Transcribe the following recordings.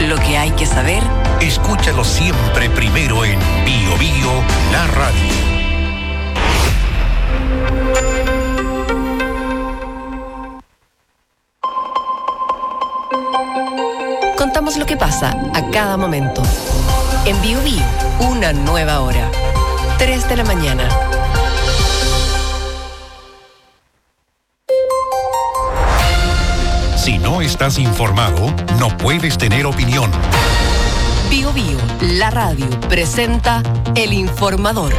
lo que hay que saber, escúchalo siempre primero en Bio Bio, la radio. Contamos lo que pasa a cada momento. En Bio Bio, una nueva hora. 3 de la mañana. Si no estás informado, no puedes tener opinión. Bio Bio, la radio, presenta El Informador.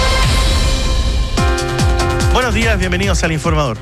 Buenos días, bienvenidos al Informador.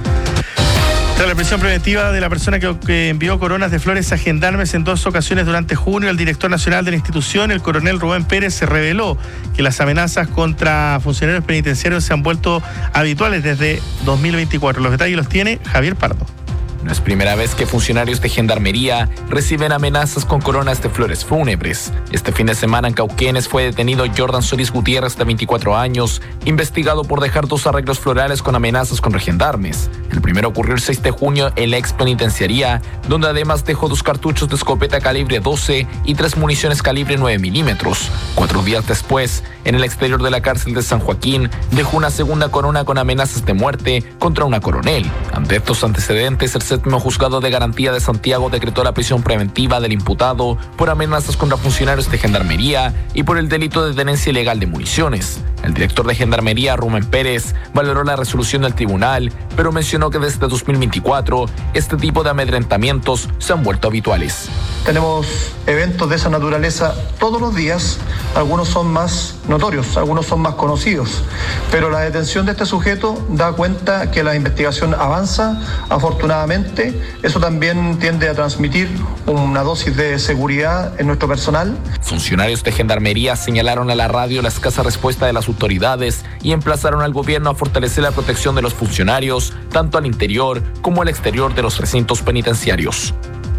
Tras la prisión preventiva de la persona que envió coronas de flores a gendarmes en 2 ocasiones durante junio, el director nacional de la institución, el coronel Rubén Pérez, se reveló que las amenazas contra funcionarios penitenciarios se han vuelto habituales desde 2024. Los detalles los tiene Javier Pardo. No es primera vez que funcionarios de gendarmería reciben amenazas con coronas de flores fúnebres. Este fin de semana en Cauquenes fue detenido Jordan Solís Gutiérrez, de 24 años, investigado por dejar 2 arreglos florales con amenazas contra gendarmes. El primero ocurrió el 6 de junio en la ex penitenciaría, donde además dejó 2 cartuchos de escopeta calibre 12 y 3 municiones calibre 9 milímetros. 4 días después, en el exterior de la cárcel de San Joaquín, dejó una segunda corona con amenazas de muerte contra una coronel. Ante estos antecedentes, el 7º Juzgado de Garantía de Santiago decretó la prisión preventiva del imputado por amenazas contra funcionarios de gendarmería y por el delito de tenencia ilegal de municiones. El director de gendarmería, Rubén Pérez, valoró la resolución del tribunal, pero mencionó que desde 2024 este tipo de amedrentamientos se han vuelto habituales. Tenemos eventos de esa naturaleza todos los días, algunos son más notorios, algunos son más conocidos, pero la detención de este sujeto da cuenta que la investigación avanza, afortunadamente. Eso también tiende a transmitir una dosis de seguridad en nuestro personal. Funcionarios de gendarmería señalaron a la radio la escasa respuesta de las autoridades y emplazaron al gobierno a fortalecer la protección de los funcionarios, tanto al interior como al exterior de los recintos penitenciarios.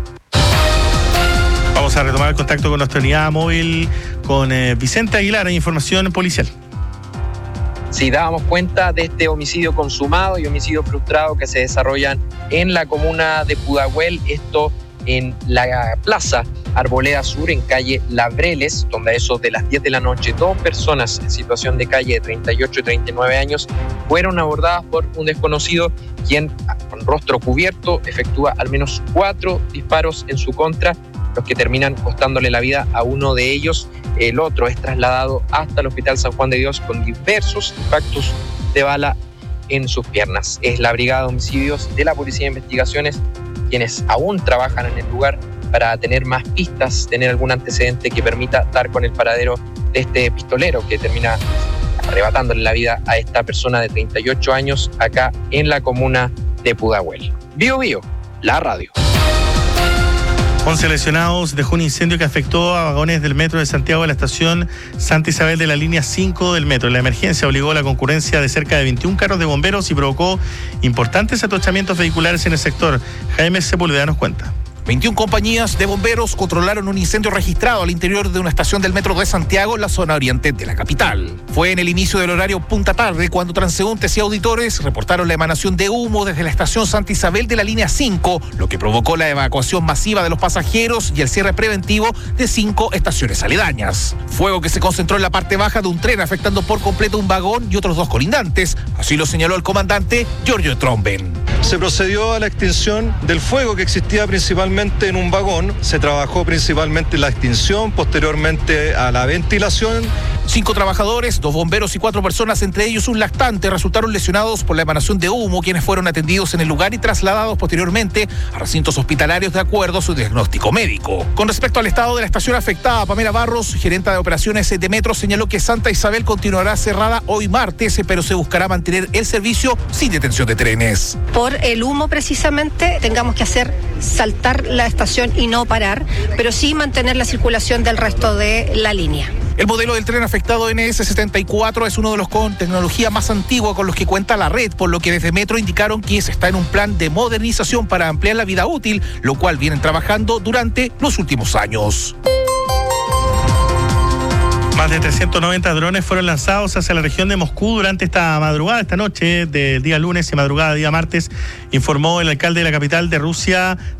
Vamos a retomar el contacto con nuestra unidad móvil, con Vicente Aguilar, en información policial. Sí, dábamos cuenta de este homicidio consumado y homicidio frustrado que se desarrollan en la comuna de Pudahuel, esto en la plaza Arboleda Sur, en calle Labreles, donde a eso de las 10 de la noche 2 personas en situación de calle de 38 y 39 años fueron abordadas por un desconocido quien, con rostro cubierto, efectúa al menos 4 disparos en su contra, los que terminan costándole la vida a uno de ellos. El otro es trasladado hasta el Hospital San Juan de Dios con diversos impactos de bala en sus piernas. Es la Brigada de Homicidios de la Policía de Investigaciones quienes aún trabajan en el lugar para tener más pistas, tener algún antecedente que permita dar con el paradero de este pistolero que termina arrebatándole la vida a esta persona de 38 años acá en la comuna de Pudahuel. Bio Bio, la radio. 11 lesionados dejó un incendio que afectó a vagones del metro de Santiago de la estación Santa Isabel de la línea 5 del metro. La emergencia obligó a la concurrencia de cerca de 21 carros de bomberos y provocó importantes atochamientos vehiculares en el sector. Jaime Sepúlveda nos cuenta. 21 compañías de bomberos controlaron un incendio registrado al interior de una estación del metro de Santiago, en la zona oriente de la capital. Fue en el inicio del horario punta tarde cuando transeúntes y auditores reportaron la emanación de humo desde la estación Santa Isabel de la línea 5, lo que provocó la evacuación masiva de los pasajeros y el cierre preventivo de 5 estaciones aledañas. Fuego que se concentró en la parte baja de un tren, afectando por completo un vagón y otros 2 colindantes. Así lo señaló el comandante Giorgio Tromben. Se procedió a la extinción del fuego que existía principalmente en un vagón. Se trabajó principalmente en la extinción, posteriormente a la ventilación. 5 trabajadores, 2 bomberos y 4 personas, entre ellos un lactante, resultaron lesionados por la emanación de humo, quienes fueron atendidos en el lugar y trasladados posteriormente a recintos hospitalarios de acuerdo a su diagnóstico médico. Con respecto al estado de la estación afectada, Pamela Barros, gerenta de operaciones de Metro, señaló que Santa Isabel continuará cerrada hoy martes, pero se buscará mantener el servicio sin detención de trenes. Por el humo precisamente tengamos que hacer saltar la estación y no parar, pero sí mantener la circulación del resto de la línea. El modelo del tren afectado NS74 es uno de los con tecnología más antigua con los que cuenta la red, por lo que desde Metro indicaron que se está en un plan de modernización para ampliar la vida útil, lo cual vienen trabajando durante los últimos años. Más de 390 drones fueron lanzados hacia la región de Moscú durante esta noche del día lunes y madrugada del día martes, informó el alcalde de la capital de Rusia,